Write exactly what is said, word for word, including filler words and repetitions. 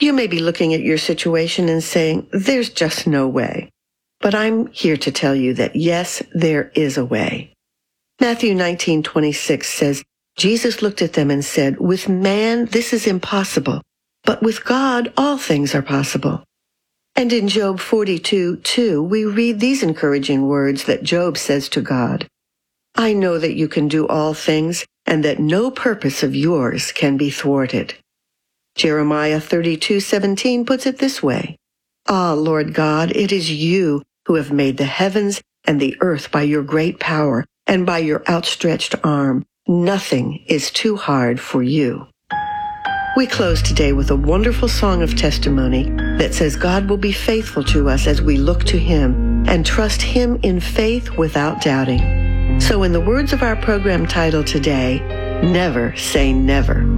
You may be looking at your situation and saying, there's just no way. But I'm here to tell you that yes, there is a way. Matthew nineteen twenty-six says, Jesus looked at them and said, with man this is impossible, but with God all things are possible. And in Job forty-two two, we read these encouraging words that Job says to God, I know that you can do all things, and that no purpose of yours can be thwarted. Jeremiah thirty-two seventeen puts it this way, Ah, Lord God, it is you who have made the heavens and the earth by your great power and by your outstretched arm. Nothing is too hard for you. We close today with a wonderful song of testimony that says God will be faithful to us as we look to Him and trust Him in faith without doubting. So in the words of our program title today, never say never.